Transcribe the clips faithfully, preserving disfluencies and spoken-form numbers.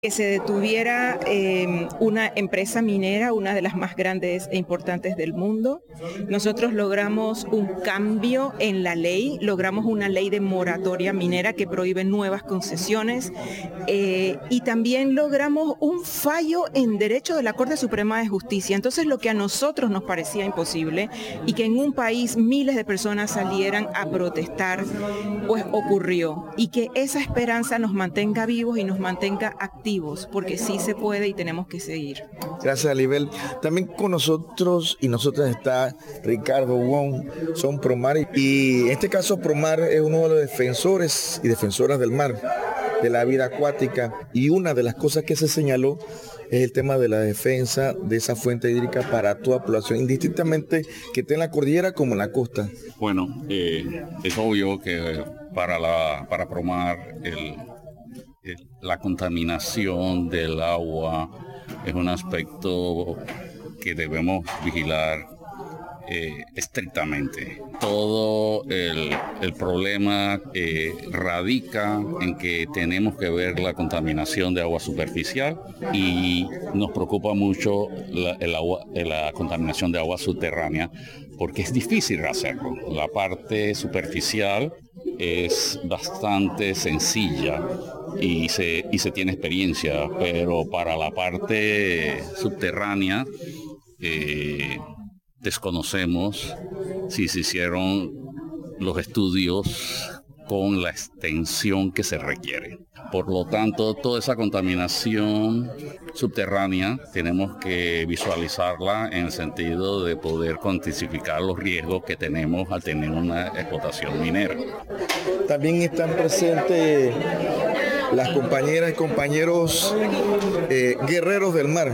que se detuviera eh, una empresa minera, una de las más grandes e importantes del mundo. Nosotros logramos un cambio en la ley, logramos una ley de moratoria minera que prohíbe nuevas concesiones eh, y también logramos un fallo en derecho de la Corte Suprema de Justicia. Entonces, lo que a nosotros nos parecía imposible y que en un país miles de personas salieran a protestar, pues ocurrió, y que esa esperanza nos mantenga vivos y nos mantenga activos, porque sí se puede y tenemos que seguir. Gracias, Alibel. También con nosotros y nosotras está Ricardo Wong, son Promar, y en este caso Promar es uno de los defensores y defensoras del mar, de la vida acuática, y una de las cosas que se señaló es el tema de la defensa de esa fuente hídrica para toda población, indistintamente que esté en la cordillera como en la costa. Bueno, eh, es obvio que para, la, para Promar el, el, la contaminación del agua es un aspecto que debemos vigilar Eh, estrictamente. Todo el, el problema eh, radica en que tenemos que ver la contaminación de agua superficial y nos preocupa mucho la, el agua, la contaminación de agua subterránea porque es difícil hacerlo. La parte superficial es bastante sencilla y se, y se tiene experiencia, pero para la parte subterránea eh, desconocemos si se hicieron los estudios con la extensión que se requiere. Por lo tanto, toda esa contaminación subterránea tenemos que visualizarla en el sentido de poder cuantificar los riesgos que tenemos al tener una explotación minera. También están presentes las compañeras y compañeros eh, guerreros del mar.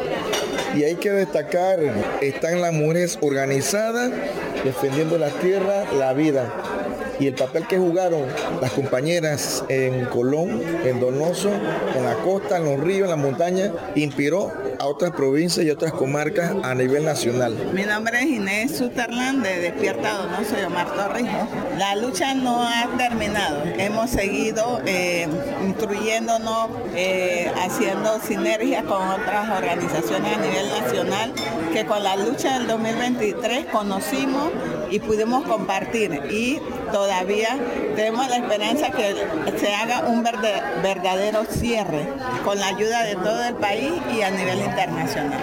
Y hay que destacar, están las mujeres organizadas, defendiendo la tierra, la vida. Y el papel que jugaron las compañeras en Colón, en Donoso, en la costa, en los ríos, en las montañas, inspiró a otras provincias y otras comarcas a nivel nacional. Mi nombre es Inés Sutherland, de Despierta Donoso y Omar Torrijos. La lucha no ha terminado. Hemos seguido eh, instruyéndonos, eh, haciendo sinergias con otras organizaciones a nivel nacional que con la lucha del dos mil veintitrés conocimos y pudimos compartir, y todavía tenemos la esperanza que se haga un verdadero cierre con la ayuda de todo el país y a nivel internacional.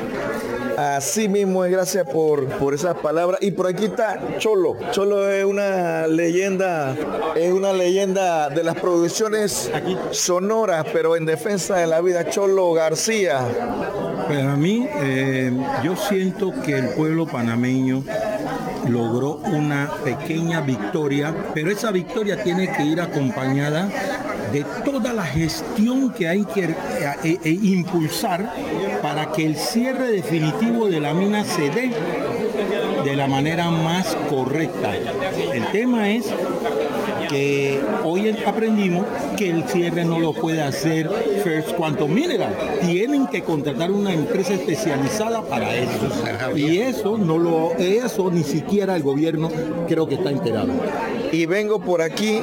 Así mismo es, gracias por, por esas palabras. Y por aquí está Cholo. Cholo es una leyenda, es una leyenda de las producciones sonoras, pero en defensa de la vida. Cholo García. Para mí, eh, yo siento que el pueblo panameño logró una pequeña victoria, pero esa victoria tiene que ir acompañada de toda la gestión que hay que eh, eh, impulsar para que el cierre definitivo de la mina se dé de la manera más correcta. El tema es que hoy aprendimos que el cierre no lo puede hacer First Quantum Mineral. Tienen que contratar una empresa especializada para eso. Y eso no lo, eso ni siquiera el gobierno creo que está enterado. Y vengo por aquí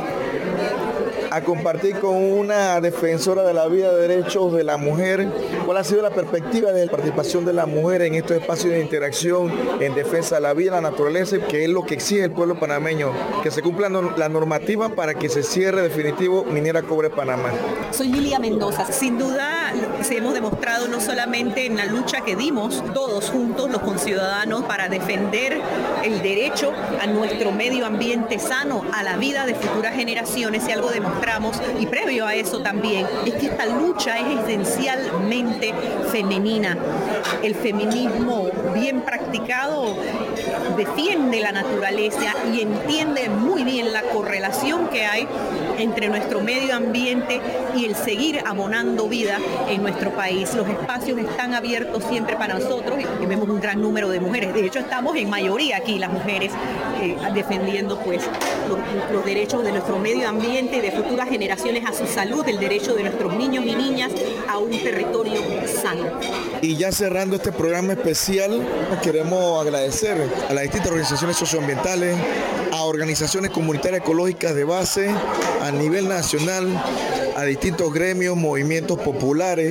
a compartir con una defensora de la vida y derechos de la mujer. ¿Cuál ha sido la perspectiva de la participación de la mujer en estos espacios de interacción en defensa de la vida y la naturaleza, que es lo que exige el pueblo panameño, que se cumpla la normativa para que se cierre definitivo Minera Cobre Panamá? Soy Lilia Mendoza. Sin duda, se hemos demostrado no solamente en la lucha que dimos todos juntos, los conciudadanos, para defender el derecho a nuestro medio ambiente sano, a la vida de futuras generaciones, y algo demostramos, y previo a eso también, es que esta lucha es esencialmente femenina. El feminismo bien practicado defiende la naturaleza y entiende muy bien la correlación que hay entre nuestro medio ambiente y el seguir abonando vida en nuestro país. Los espacios están abiertos siempre para nosotros y vemos un gran número de mujeres. De hecho, estamos en mayoría aquí las mujeres eh, defendiendo pues los, los derechos de nuestro medio ambiente, de futuras generaciones a su salud, el derecho de nuestros niños y niñas a un territorio sano. Y ya cerrando este programa especial, queremos agradecer a las distintas organizaciones socioambientales, a organizaciones comunitarias ecológicas de base a nivel nacional, a distintos gremios, movimientos populares